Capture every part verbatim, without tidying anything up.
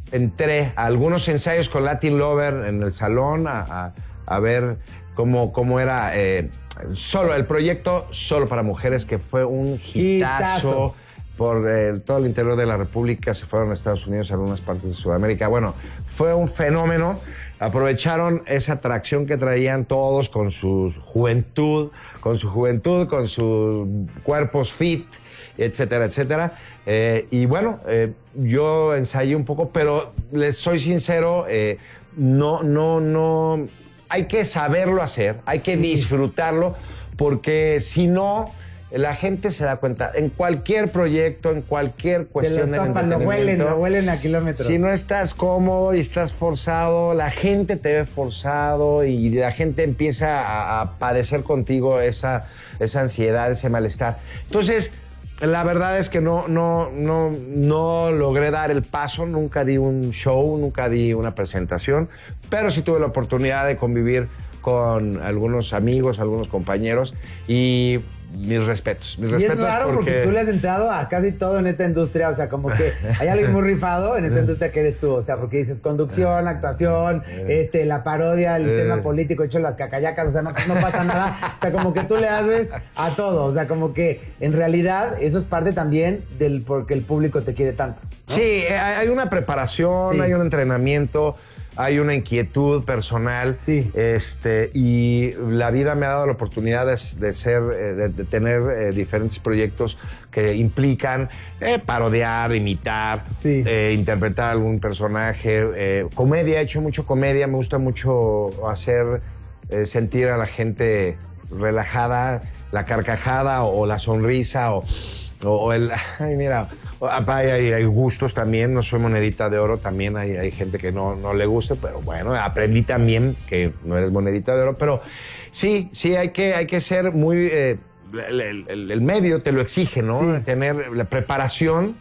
entré a algunos ensayos con Latin Lover en el salón a, a, a ver cómo, cómo era eh, solo el proyecto Solo para Mujeres, que fue un hitazo. Por eh, todo el interior de la República, se fueron a Estados Unidos, a algunas partes de Sudamérica. Bueno, fue un fenómeno. Aprovecharon esa atracción que traían todos con su juventud, con su juventud, con sus cuerpos fit, etcétera, etcétera. Eh, y bueno, eh, yo ensayé un poco, pero les soy sincero, eh, no, no, no. Hay que saberlo hacer, hay que sí. disfrutarlo, porque si no, la gente se da cuenta, en cualquier proyecto, en cualquier cuestión de entretenimiento, lo huelen, lo huelen a kilómetros. Si no estás cómodo y estás forzado, la gente te ve forzado y la gente empieza a, a padecer contigo esa, esa ansiedad, ese malestar. Entonces, la verdad es que no, no, no, no logré dar el paso, nunca di un show, nunca di una presentación, pero sí tuve la oportunidad de convivir con algunos amigos, algunos compañeros y mis respetos. Mis y respetos es raro porque... porque tú le has entrado a casi todo en esta industria, o sea, como que hay alguien muy rifado en esta industria que eres tú, o sea, porque dices conducción, actuación, este, la parodia, el tema político, hecho las cacayacas, o sea, no, no pasa nada, o sea, como que tú le haces a todo, o sea, como que en realidad eso es parte también del porque el público te quiere tanto, ¿no? Sí, hay una preparación, sí. hay un entrenamiento, hay una inquietud personal, sí. este, y la vida me ha dado la oportunidad de, de ser, de, de tener eh, diferentes proyectos que implican eh, parodiar, imitar, sí. eh, interpretar algún personaje, eh, comedia, he hecho mucho comedia, me gusta mucho hacer eh, sentir a la gente relajada, la carcajada o, o la sonrisa o, o, o el, ay mira, Hay, hay, hay gustos también, no soy monedita de oro, también hay, hay gente que no, no le gusta, pero bueno, aprendí también que no eres monedita de oro, pero sí, sí hay que, hay que ser muy, eh, el, el, el medio te lo exige, ¿no? Sí. Tener la preparación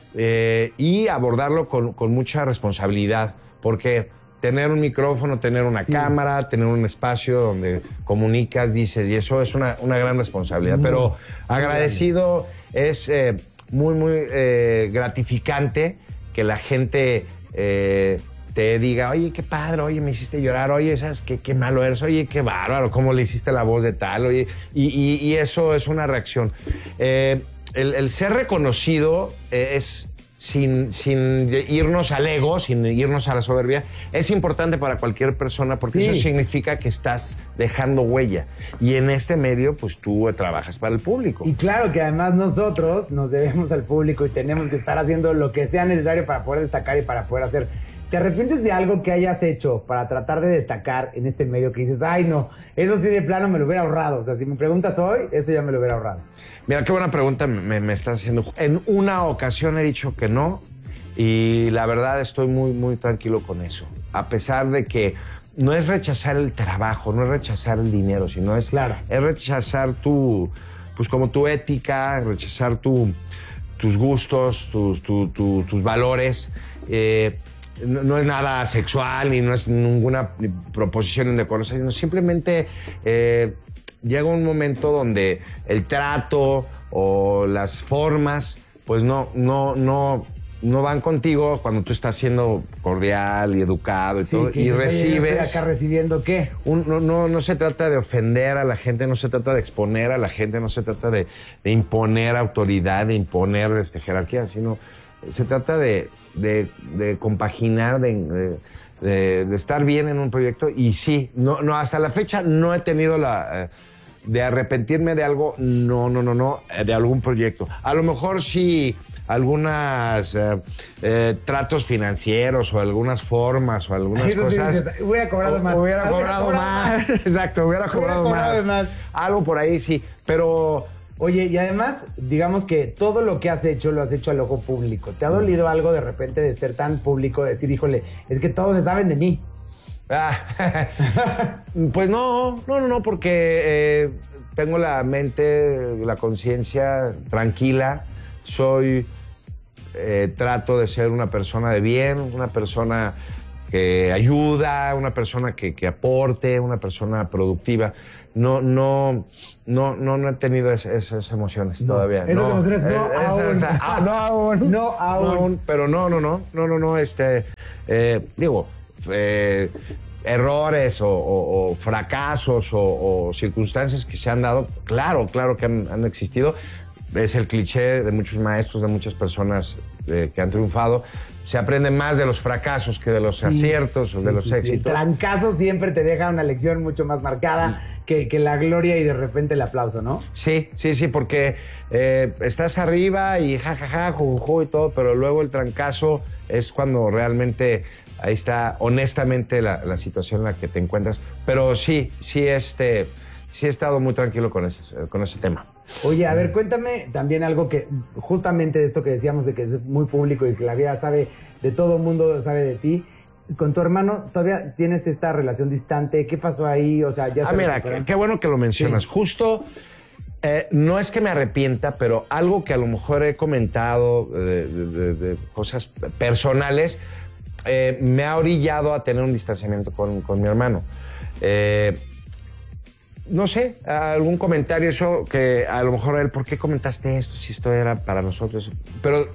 eh, y abordarlo con, con mucha responsabilidad, porque tener un micrófono, tener una sí. cámara, tener un espacio donde comunicas, dices, y eso es una, una gran responsabilidad, muy, pero agradecido es... Eh, muy, muy eh, gratificante que la gente eh, te diga, oye, qué padre, oye, me hiciste llorar, oye, ¿sabes qué, qué malo eres? Oye, qué bárbaro, cómo le hiciste la voz de tal, oye, y, y, y eso es una reacción. Eh, el, el ser reconocido eh, es... Sin, sin irnos al ego, sin irnos a la soberbia, es importante para cualquier persona porque sí. eso significa que estás dejando huella. Y en este medio, pues tú trabajas para el público. Y claro que además nosotros nos debemos al público y tenemos que estar haciendo lo que sea necesario para poder destacar y para poder hacer. ¿Te arrepientes de algo que hayas hecho para tratar de destacar en este medio que dices, ay no, eso sí de plano me lo hubiera ahorrado? O sea, si me preguntas hoy, eso ya me lo hubiera ahorrado. Mira, qué buena pregunta me, me estás haciendo. En una ocasión he dicho que no y la verdad estoy muy, muy tranquilo con eso. A pesar de que no es rechazar el trabajo, no es rechazar el dinero, sino es, claro. es rechazar tu, pues como tu ética, rechazar tu, tus gustos, tus, tu, tu, tus valores. Eh, no, no es nada sexual ni no es ninguna proposición indecorosa, sino simplemente... Eh, llega un momento donde el trato o las formas, pues no, no, no, no van contigo cuando tú estás siendo cordial y educado y sí, todo. Y recibes. ¿Estoy acá recibiendo qué? Un, no, no, no se trata de ofender a la gente, no se trata de exponer a la gente, no se trata de, de imponer autoridad, de imponer este, jerarquía, sino se trata de, de, de compaginar, de, de De, de estar bien en un proyecto. Y sí, no, no, hasta la fecha no he tenido la eh, de arrepentirme de algo, no, no, no, no, de algún proyecto. A lo mejor sí algunas eh, eh, tratos financieros o algunas formas o algunas Eso sí, cosas. Dices, hubiera cobrado más. Hubiera cobrado, cobrado más. más. Exacto, hubiera cobrado, hubiera cobrado más. más. Algo por ahí sí, pero... Oye, y además, digamos que todo lo que has hecho, lo has hecho al ojo público. ¿Te ha dolido algo de repente de ser tan público, de decir, híjole, es que todos se saben de mí? Ah, pues no, no, no, no, porque eh, tengo la mente, la conciencia tranquila, soy, eh, trato de ser una persona de bien, una persona que ayuda, una persona que, que aporte, una persona productiva. No, no, no, no, no he tenido es, esas emociones no, todavía. Esas no, emociones no, es, aún. Es, es, ah, no aún. No aún. No aún. Pero no, no, no, no, no, no, este... eh, digo, eh, errores o, o, o fracasos o, o circunstancias que se han dado, claro, claro que han, han existido. Es el cliché de muchos maestros, de muchas personas eh, que han triunfado. Se aprende más de los fracasos que de los sí, aciertos o sí, de los sí, éxitos. Sí. El trancazo siempre te deja una lección mucho más marcada sí. que, que la gloria y de repente el aplauso, ¿no? Sí, sí, sí, porque eh, estás arriba y jajaja, jujuju y todo, pero luego el trancazo es cuando realmente ahí está honestamente la, la situación en la que te encuentras. Pero sí, sí, este, sí he estado muy tranquilo con ese, con ese tema. Oye, a ver, cuéntame también algo que, justamente de esto que decíamos de que es muy público y que la vida sabe, de todo el mundo sabe de ti. Con tu hermano, ¿todavía tienes esta relación distante? ¿Qué pasó ahí? O sea, ya Ah, mira, qué, qué bueno que lo mencionas. Sí. Justo, eh, no es que me arrepienta, pero algo que a lo mejor he comentado de, de, de, de cosas personales, eh, me ha orillado a tener un distanciamiento con, con mi hermano. Eh, No sé, algún comentario, eso que a lo mejor él, ¿por qué comentaste esto? Si esto era para nosotros. Pero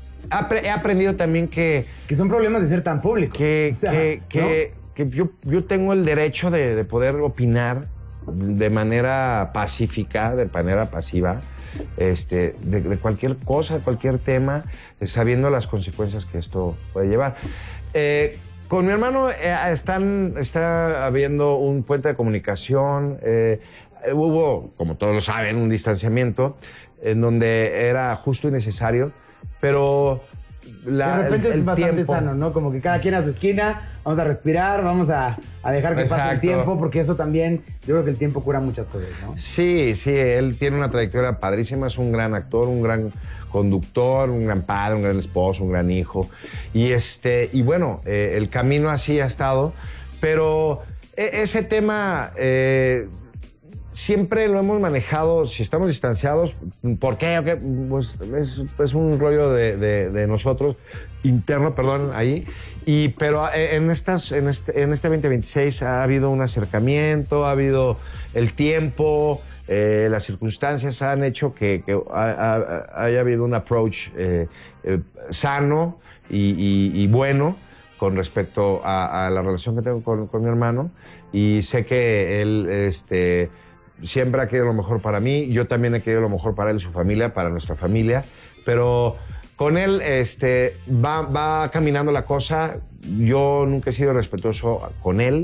he aprendido también que... Que son problemas de ser tan público. Que, o sea, que, que, ¿no? que yo, yo tengo el derecho de, de poder opinar de manera pacífica, de manera pasiva, este, de, de cualquier cosa, cualquier tema, sabiendo las consecuencias que esto puede llevar. Eh, Con mi hermano eh, están, está habiendo un puente de comunicación. Eh, hubo, como todos lo saben, un distanciamiento en donde era justo y necesario, pero la, de repente el, el es bastante tiempo... sano, ¿no? Como que cada quien a su esquina, vamos a respirar, vamos a, a dejar que Exacto. pase el tiempo, porque eso también, yo creo que el tiempo cura muchas cosas, ¿no? Sí, sí, él tiene una trayectoria padrísima, es un gran actor, un gran conductor, un gran padre, un gran esposo, un gran hijo. Y, este, y bueno, eh, el camino así ha estado, pero e- ese tema eh, siempre lo hemos manejado, si estamos distanciados, ¿por qué? Okay, pues es, es un rollo de, de, de nosotros, interno, perdón, ahí. Y, pero en, estas, en, este, en este veinte veintiséis ha habido un acercamiento, ha habido el tiempo... Eh, las circunstancias han hecho que, que ha, ha, haya habido un approach eh, eh, sano y, y, y bueno con respecto a, a la relación que tengo con, con mi hermano, y sé que él este, siempre ha querido lo mejor para mí, yo también he querido lo mejor para él y su familia, para nuestra familia, pero con él este, va, va caminando la cosa. Yo nunca he sido respetuoso con él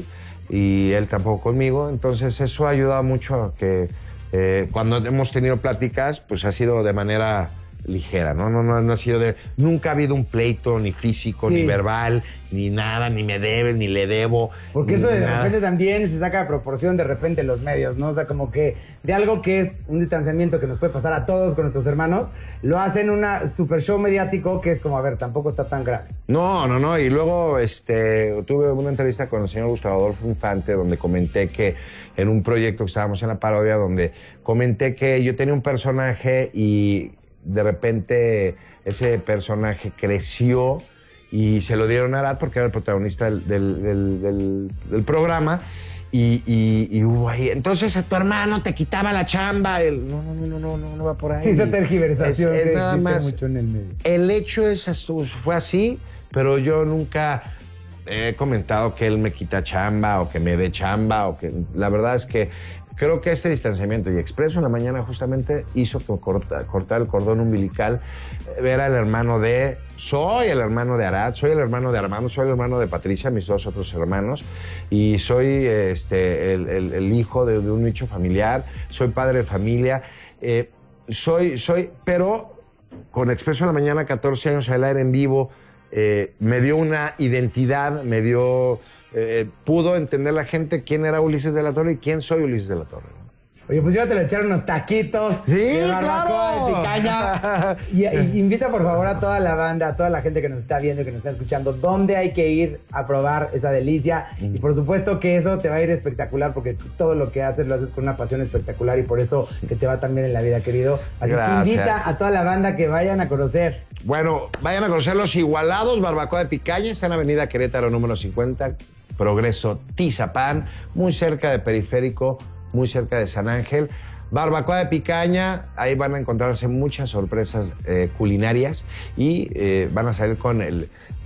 y él tampoco conmigo, entonces eso ha ayudado mucho a que Eh, cuando hemos tenido pláticas, pues ha sido de manera ligera, ¿no? No, no, no ha sido de... Nunca ha habido un pleito, ni físico, sí. ni verbal, ni nada, ni me debe, ni le debo. Porque eso de nada. repente también se saca de proporción de repente los medios, ¿no? O sea, como que de algo que es un distanciamiento que nos puede pasar a todos con nuestros hermanos, lo hacen una super show mediático que es como, a ver, tampoco está tan grave. No, no, no. Y luego este, tuve una entrevista con el señor Gustavo Adolfo Infante donde comenté que en un proyecto que estábamos en la parodia, donde comenté que yo tenía un personaje y de repente ese personaje creció y se lo dieron a Arad porque era el protagonista del, del, del, del, del programa y, y, y hubo ahí, entonces a tu hermano te quitaba la chamba. El, no, no, no, no, no, no va por ahí. Sí, esa tergiversación es, es que nada más mucho en el medio. El hecho es, fue así, pero yo nunca he comentado que él me quita chamba o que me dé chamba o que, la verdad es que creo que este distanciamiento y Expreso en la mañana justamente hizo que corta, cortar el cordón umbilical, ver al hermano de, soy el hermano de Arad, soy el hermano de Armando, soy el hermano de Patricia, mis dos otros hermanos, y soy este, el, el, el hijo de, de un nicho familiar, soy padre de familia, eh, soy, soy, pero con Expreso en la mañana, catorce años al aire en vivo, eh, me dio una identidad, me dio... Eh, pudo entender la gente quién era Ulises de la Torre y quién soy Ulises de la Torre. Oye, pues yo te lo echaron unos taquitos sí, de barbacoa, claro. de picaña. Y, y invita por favor a toda la banda, a toda la gente que nos está viendo, que nos está escuchando, dónde hay que ir a probar esa delicia. Mm. Y por supuesto que eso te va a ir espectacular, porque todo lo que haces lo haces con una pasión espectacular y por eso que te va tan bien en la vida, querido. Así Gracias. que invita a toda la banda que vayan a conocer. Bueno, vayan a conocer Los Igualados, Barbacoa de Picaña, está en Avenida Querétaro número cincuenta, Progreso Tizapán, muy cerca de Periférico, muy cerca de San Ángel. Barbacoa de Picaña, ahí van a encontrarse muchas sorpresas eh, culinarias y eh, van a salir con el,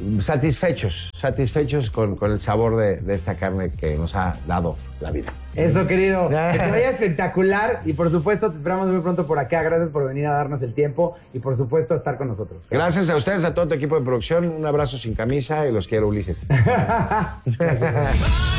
satisfechos, satisfechos con, con el sabor de, de esta carne que nos ha dado la vida. Eso, querido. Que te vaya espectacular y por supuesto te esperamos muy pronto por acá. Gracias por venir a darnos el tiempo y por supuesto estar con nosotros. Gracias a ustedes, a todo tu equipo de producción. Un abrazo sin camisa y los quiero, Ulises.